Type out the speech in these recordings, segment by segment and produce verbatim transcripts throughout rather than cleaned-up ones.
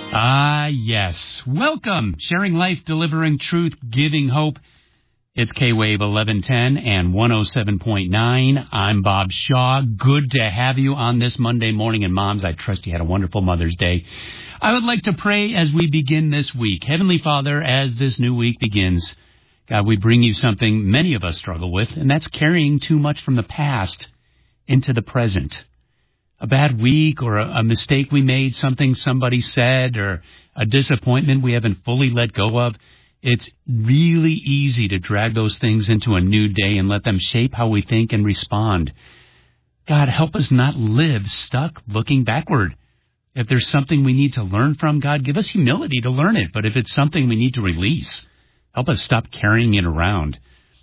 Ah, yes. Welcome. Sharing life, delivering truth, giving hope. It's K-Wave eleven ten and one oh seven point nine. I'm Bob Shaw. Good to have you on this Monday morning. And moms, I trust you had a wonderful Mother's Day. I would like to pray as we begin this week. Heavenly Father, as this new week begins, God, we bring you something many of us struggle with, and that's carrying too much from the past into the present. A bad week or a, a mistake we made, something somebody said, or a disappointment we haven't fully let go of. It's really easy to drag those things into a new day and let them shape how we think and respond. God, help us not live stuck looking backward. If there's something we need to learn from, God, give us humility to learn it. But if it's something we need to release, help us stop carrying it around.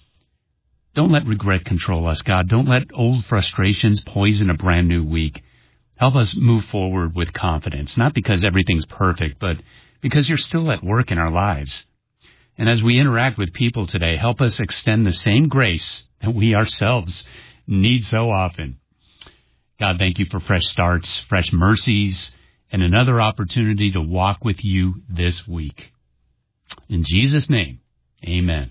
Don't let regret control us, God. Don't let old frustrations poison a brand new week. Help us move forward with confidence, not because everything's perfect, but because you're still at work in our lives. And as we interact with people today, help us extend the same grace that we ourselves need so often. God, thank you for fresh starts, fresh mercies, and another opportunity to walk with you this week. In Jesus' name, amen.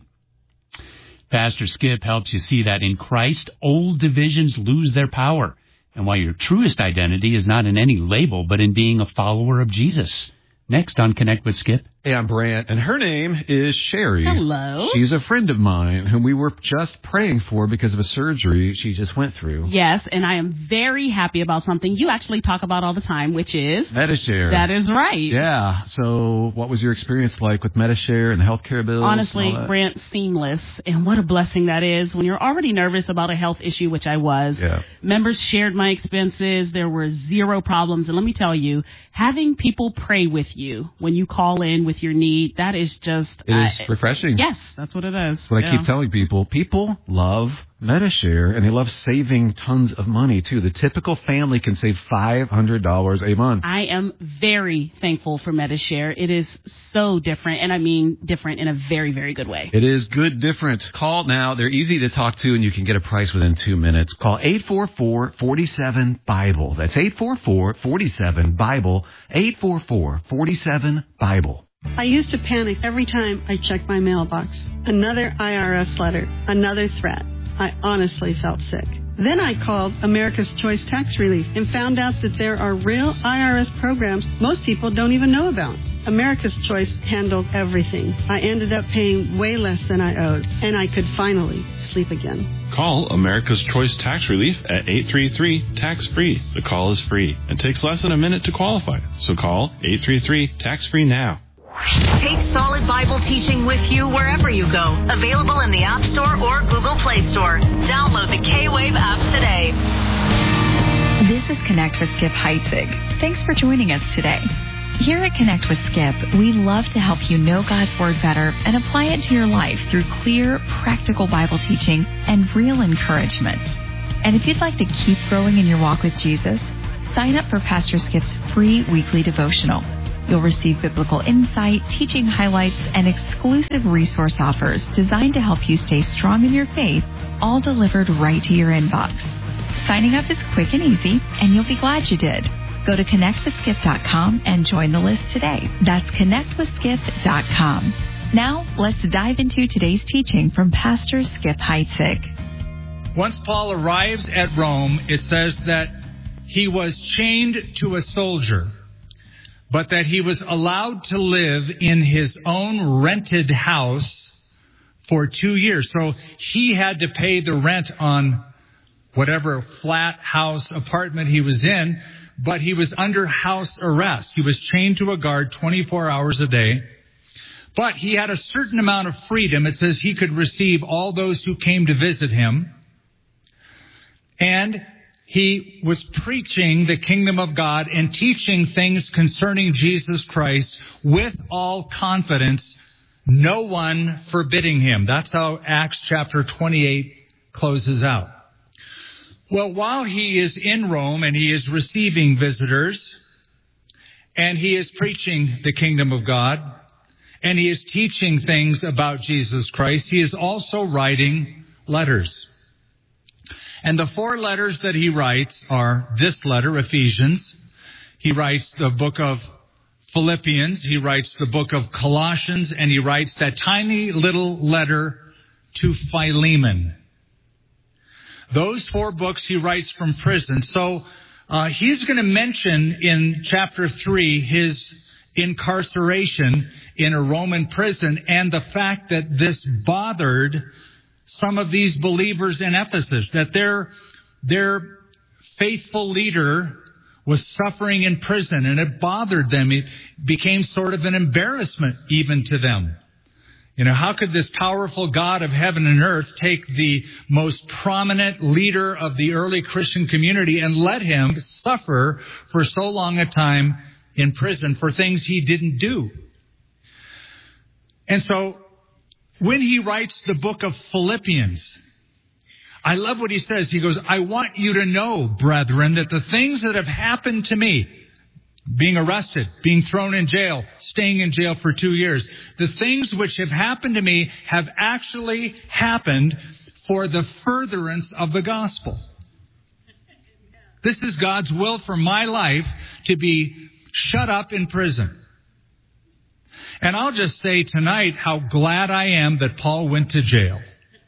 Pastor Skip helps you see that in Christ, old divisions lose their power, and why your truest identity is not in any label, but in being a follower of Jesus. Next on Connect with Skip. Hey, I'm Brant, and her name is Sherry. Hello. She's a friend of mine whom we were just praying for because of a surgery she just went through. Yes, and I am very happy about something you actually talk about all the time, which is... Medi-Share. That is right. Yeah. So what was your experience like with Medi-Share and the healthcare bills? Honestly, Brant, seamless. And what a blessing that is when you're already nervous about a health issue, which I was. Yeah. Members shared my expenses. There were zero problems. And let me tell you, having people pray with you when you call in with your need, that is just... It is uh, refreshing. Yes, that's what it is. What yeah. I keep telling people, people love Medi-Share, and they love saving tons of money, too. The typical family can save five hundred dollars a month. I am very thankful for Medi-Share. It is so different, and I mean different in a very, very good way. It is good different. Call now. They're easy to talk to, and you can get a price within two minutes. Call eight four four, four seven, BIBLE. That's eight four four, four seven, BIBLE, eight four four, four seven, BIBLE. I used to panic every time I checked my mailbox. Another I R S letter, another threat. I honestly felt sick. Then I called America's Choice Tax Relief and found out that there are real I R S programs most people don't even know about. America's Choice handled everything. I ended up paying way less than I owed, and I could finally sleep again. Call America's Choice Tax Relief at eight three three, tax free. The call is free and takes less than a minute to qualify. So call eight three three, tax free now. Take solid Bible teaching with you wherever you go. Available in the App Store or Google Play Store. Download the K-Wave app today. This is Connect with Skip Heitzig. Thanks for joining us today. Here at Connect with Skip, we love to help you know God's Word better and apply it to your life through clear, practical Bible teaching and real encouragement. And if you'd like to keep growing in your walk with Jesus, sign up for Pastor Skip's free weekly devotional. You'll receive biblical insight, teaching highlights, and exclusive resource offers designed to help you stay strong in your faith, all delivered right to your inbox. Signing up is quick and easy, and you'll be glad you did. Go to connect with skip dot com and join the list today. That's connect with skip dot com. Now, let's dive into today's teaching from Pastor Skip Heitzig. Once Paul arrives at Rome, it says that he was chained to a soldier, but that he was allowed to live in his own rented house for two years. So he had to pay the rent on whatever flat house apartment he was in, but he was under house arrest. He was chained to a guard twenty-four hours a day. But he had a certain amount of freedom. It says he could receive all those who came to visit him. And he was preaching the kingdom of God and teaching things concerning Jesus Christ with all confidence, no one forbidding him. That's how Acts chapter twenty-eight closes out. Well, while he is in Rome and he is receiving visitors and he is preaching the kingdom of God and he is teaching things about Jesus Christ, he is also writing letters. And the four letters that he writes are this letter, Ephesians. He writes the book of Philippians, he writes the book of Colossians, and he writes that tiny little letter to Philemon. Those four books he writes from prison. So uh, he's going to mention in chapter three his incarceration in a Roman prison and the fact that this bothered some of these believers in Ephesus, that their, their faithful leader was suffering in prison, and it bothered them. It became sort of an embarrassment even to them. You know, how could this powerful God of heaven and earth take the most prominent leader of the early Christian community and let him suffer for so long a time in prison for things he didn't do? And so when he writes the book of Philippians, I love what he says. He goes, I want you to know, brethren, that the things that have happened to me, being arrested, being thrown in jail, staying in jail for two years, the things which have happened to me have actually happened for the furtherance of the gospel. This is God's will for my life, to be shut up in prison. And I'll just say tonight how glad I am that Paul went to jail.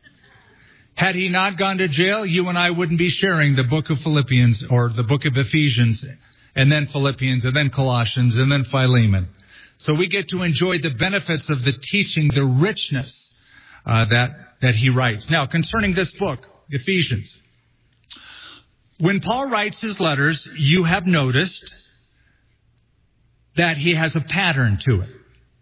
Had he not gone to jail, you and I wouldn't be sharing the book of Philippians or the book of Ephesians, and then Philippians, and then Colossians, and then Philemon. So we get to enjoy the benefits of the teaching, the richness uh, that, that he writes. Now, concerning this book, Ephesians, when Paul writes his letters, you have noticed that he has a pattern to it.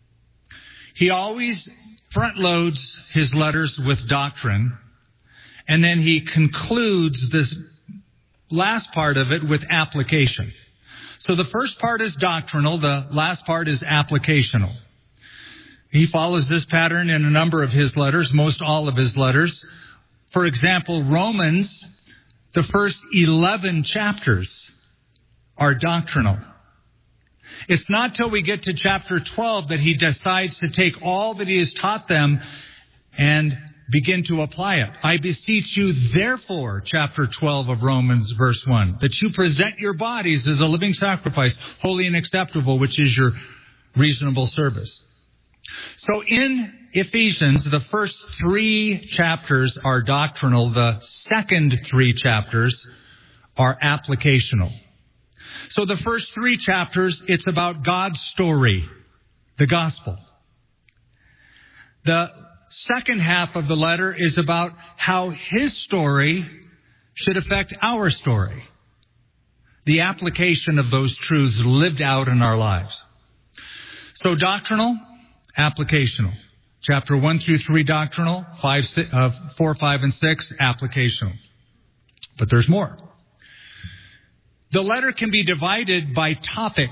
He always front loads his letters with doctrine, and then he concludes this last part of it with application. So the first part is doctrinal, the last part is applicational. He follows this pattern in a number of his letters, most all of his letters. For example, Romans, the first eleven chapters are doctrinal. It's not till we get to chapter twelve that he decides to take all that he has taught them and begin to apply it. I beseech you, therefore, chapter twelve of Romans, verse one, that you present your bodies as a living sacrifice, holy and acceptable, which is your reasonable service. So in Ephesians, the first three chapters are doctrinal. The second three chapters are applicational. So the first three chapters, it's about God's story, the gospel. The second half of the letter is about how his story should affect our story. The application of those truths lived out in our lives. So doctrinal, applicational. Chapter one through three doctrinal, five, uh, four, five, and six applicational. But there's more. The letter can be divided by topic,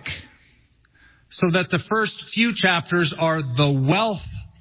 so that the first few chapters are the wealth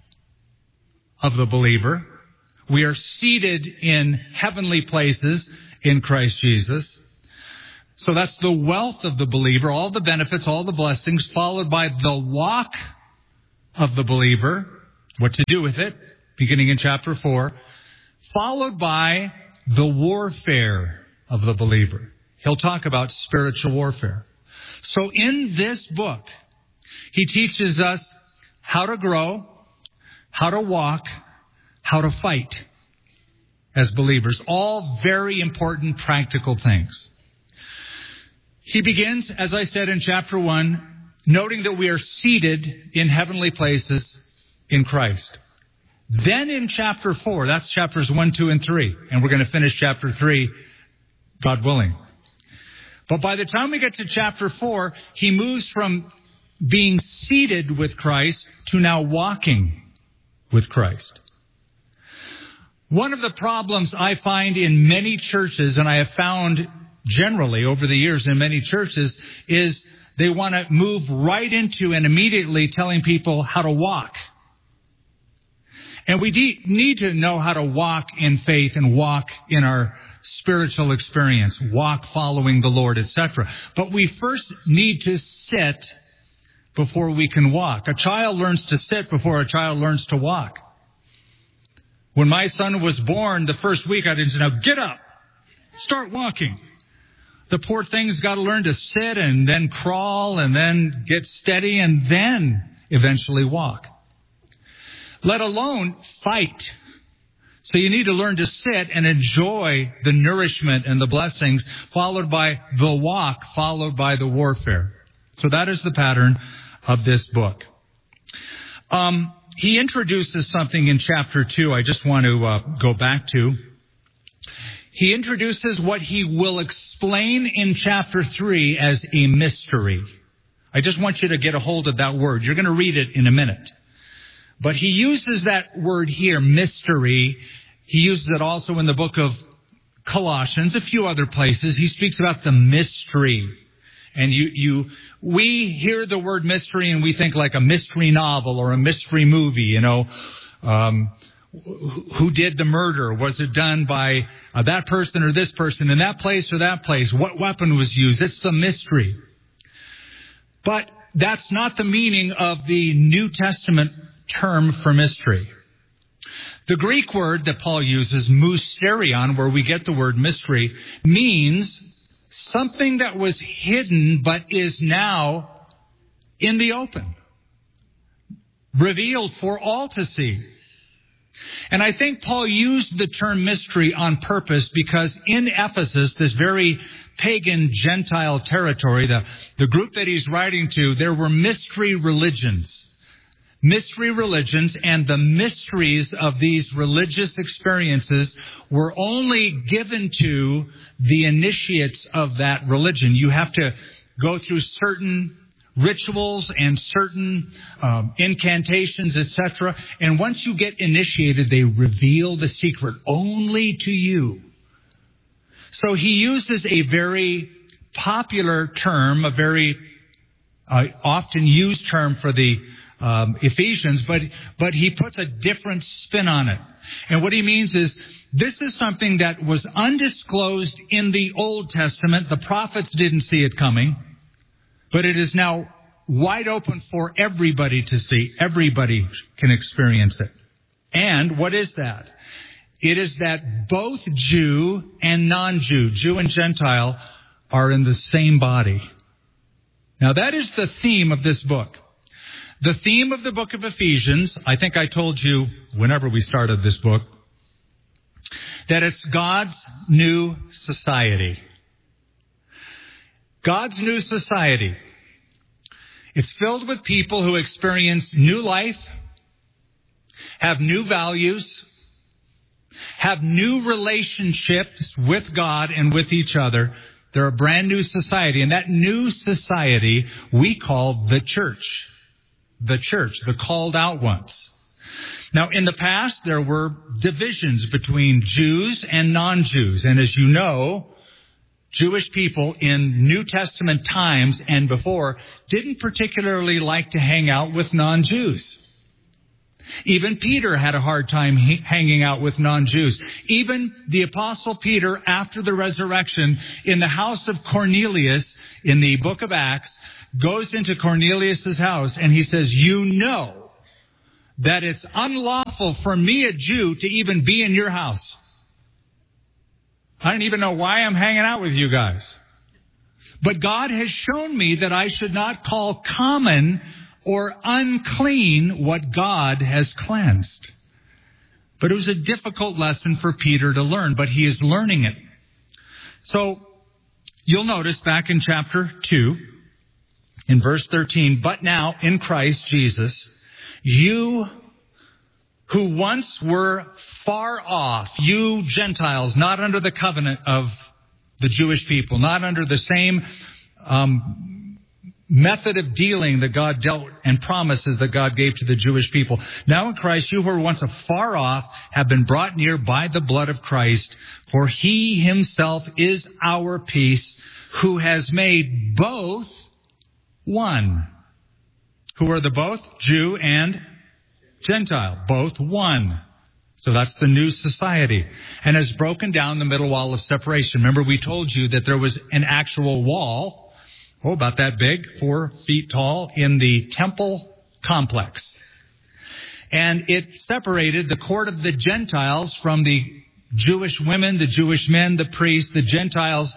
of the believer. We are seated in heavenly places in Christ Jesus. So that's the wealth of the believer, all the benefits, all the blessings, followed by the walk of the believer, what to do with it, beginning in chapter four, followed by the warfare of the believer. He'll talk about spiritual warfare. So in this book, he teaches us how to grow, how to walk, how to fight as believers. All very important practical things. He begins, as I said in chapter one, noting that we are seated in heavenly places in Christ. Then in chapter four, that's chapters one, two, and three, and we're going to finish chapter three, God willing. But by the time we get to chapter four, he moves from being seated with Christ to now walking with Christ. One of the problems I find in many churches, and I have found generally over the years in many churches, is they want to move right into and immediately telling people how to walk. And we de- need to know how to walk in faith and walk in our spiritual experience, walk following the Lord, et cetera. But we first need to sit before we can walk. A child learns to sit before a child learns to walk. When my son was born, the first week I didn't say, now get up, start walking. The poor thing's got to learn to sit and then crawl and then get steady and then eventually walk. Let alone fight. So you need to learn to sit and enjoy the nourishment and the blessings, followed by the walk, followed by the warfare. So that is the pattern of this book. Um, he introduces something in chapter two I just want to uh, go back to. He introduces what he will explain in chapter three as a mystery. I just want you to get a hold of that word. You're going to read it in a minute. But he uses that word here, mystery. He uses it also in the book of Colossians, a few other places. He speaks about the mystery. And you, you, we hear the word mystery and we think like a mystery novel or a mystery movie, you know. Um, who did the murder? Was it done by uh, that person or this person in that place or that place? What weapon was used? It's the mystery. But that's not the meaning of the New Testament term for mystery. The Greek word that Paul uses, mysterion, where we get the word mystery, means something that was hidden but is now in the open, revealed for all to see. And I think Paul used the term mystery on purpose because in Ephesus, this very pagan Gentile territory, the, the group that he's writing to, there were mystery religions. Mystery religions, and the mysteries of these religious experiences were only given to the initiates of that religion. You have to go through certain rituals and certain um, incantations, et cetera. And once you get initiated, they reveal the secret only to you. So he uses a very popular term, a very uh, often used term for the Um, Ephesians, but but he puts a different spin on it. And what he means is this is something that was undisclosed in the Old Testament. The prophets didn't see it coming, but it is now wide open for everybody to see. Everybody can experience it. And what is that? It is that both Jew and non-Jew, Jew and Gentile, are in the same body. Now that is the theme of this book. The theme of the book of Ephesians, I think I told you whenever we started this book, that it's God's new society. God's new society. It's filled with people who experience new life, have new values, have new relationships with God and with each other. They're a brand new society, and that new society we call the church. The church, the called out ones. Now, in the past, there were divisions between Jews and non-Jews. And as you know, Jewish people in New Testament times and before didn't particularly like to hang out with non-Jews. Even Peter had a hard time hanging out with non-Jews. Even the Apostle Peter, after the resurrection, in the house of Cornelius, in the book of Acts, goes into Cornelius' house and he says, you know that it's unlawful for me, a Jew, to even be in your house. I don't even know why I'm hanging out with you guys. But God has shown me that I should not call common or unclean what God has cleansed. But it was a difficult lesson for Peter to learn, but he is learning it. So you'll notice back in chapter two, in verse thirteen, but now in Christ Jesus, you who once were far off, you Gentiles, not under the covenant of the Jewish people, not under the same um, method of dealing that God dealt and promises that God gave to the Jewish people. Now in Christ, you who were once afar off have been brought near by the blood of Christ, for he himself is our peace, who has made both one. Who are the both? Jew and Gentile. Both one. So that's the new society. And has broken down the middle wall of separation. Remember, we told you that there was an actual wall, oh, about that big, four feet tall, in the temple complex. And it separated the court of the Gentiles from the Jewish women, the Jewish men, the priests. The Gentiles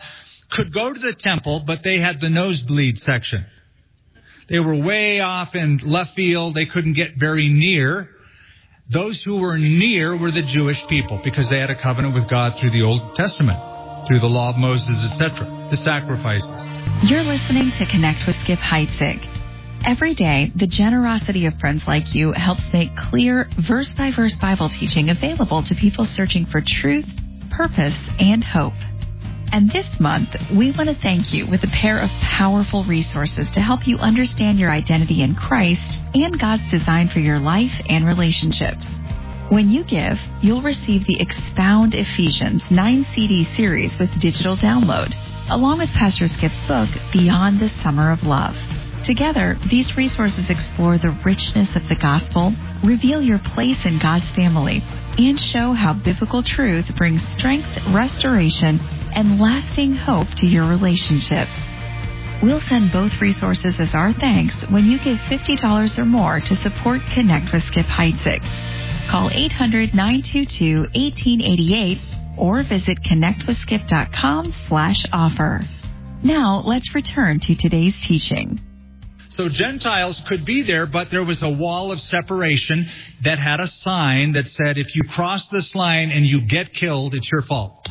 could go to the temple, but they had the nosebleed section. They were way off in left field. They couldn't get very near. Those who were near were the Jewish people because they had a covenant with God through the Old Testament, through the law of Moses, et cetera, the sacrifices. You're listening to Connect with Skip Heitzig. Every day, the generosity of friends like you helps make clear, verse-by-verse Bible teaching available to people searching for truth, purpose, and hope. And this month, we want to thank you with a pair of powerful resources to help you understand your identity in Christ and God's design for your life and relationships. When you give, you'll receive the Expound Ephesians nine C D series with digital download, along with Pastor Skip's book, Beyond the Summer of Love. Together, these resources explore the richness of the gospel, reveal your place in God's family, and show how biblical truth brings strength, restoration, and lasting hope to your relationships. We'll send both resources as our thanks when you give fifty dollars or more to support Connect with Skip Heitzig. Call eight hundred, nine two two, one eight eight eight or visit connectwithskip.com slash offer. Now, let's return to today's teaching. So Gentiles could be there, but there was a wall of separation that had a sign that said, if you cross this line and you get killed, it's your fault.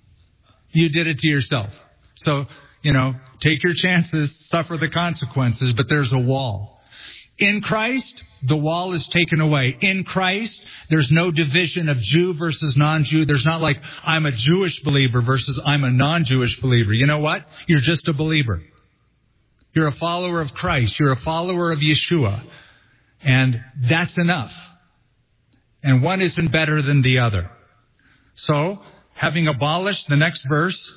You did it to yourself. So, you know, take your chances, suffer the consequences, but there's a wall. In Christ, the wall is taken away. In Christ, there's no division of Jew versus non-Jew. There's not like, I'm a Jewish believer versus I'm a non-Jewish believer. You know what? You're just a believer. You're a follower of Christ. You're a follower of Yeshua. And that's enough. And one isn't better than the other. So, having abolished the next verse,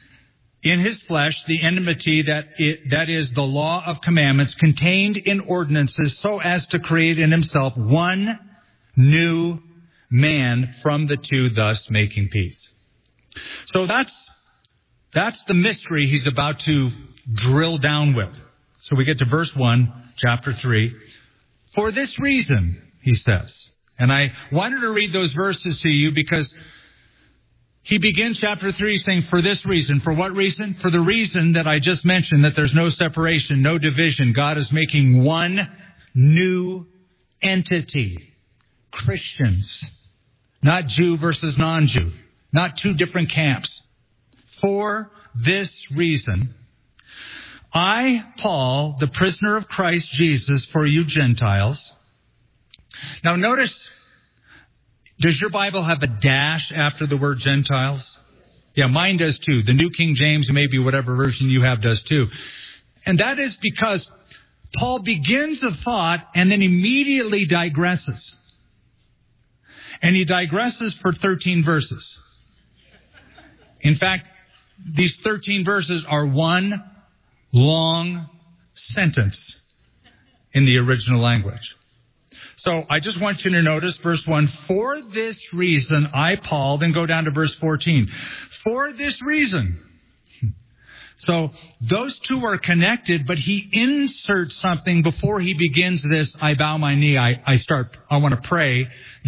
in his flesh, the enmity that it, that is the law of commandments contained in ordinances so as to create in himself one new man from the two, thus making peace. So that's, that's the mystery he's about to drill down with. So we get to verse one, chapter three. For this reason, he says. And I wanted to read those verses to you because he begins chapter three saying, for this reason. For what reason? For the reason that I just mentioned, that there's no separation, no division. God is making one new entity. Christians. Not Jew versus non-Jew. Not two different camps. For this reason, I, Paul, the prisoner of Christ Jesus, for you Gentiles. Now notice, does your Bible have a dash after the word Gentiles? Yeah, mine does too. The New King James, maybe whatever version you have, does too. And that is because Paul begins a thought and then immediately digresses. And he digresses for thirteen verses. In fact, these thirteen verses are one long sentence in the original language. So I just want you to notice verse one. For this reason, I, Paul, then go down to verse fourteen. For this reason. So those two are connected, but he inserts something before he begins this, I bow my knee, I, I start, I want to pray.